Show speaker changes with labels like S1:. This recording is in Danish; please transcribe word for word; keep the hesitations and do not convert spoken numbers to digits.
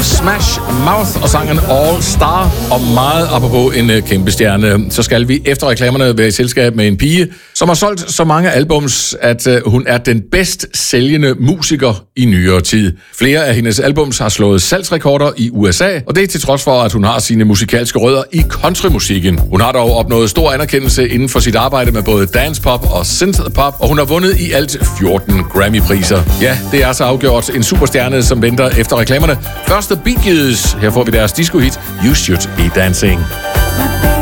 S1: Smash Mouth og sangen All Star, og meget apropos en uh, kæmpe stjerne. Så skal vi efter reklamerne være i selskab med en pige, som har solgt så mange albums, at uh, hun er den bedst sælgende musiker i nyere tid. Flere af hendes albums har slået salgsrekorder i U S A, og det er til trods for, at hun har sine musikalske rødder i countrymusikken. Hun har dog opnået stor anerkendelse inden for sit arbejde med både dancepop og synthpop, og hun har vundet i alt fjorten Grammy-priser. Ja, det er så afgjort en superstjerne, som venter efter reklamerne. Første Bee Gees. Her får vi deres disco-hit You Should Be Dancing.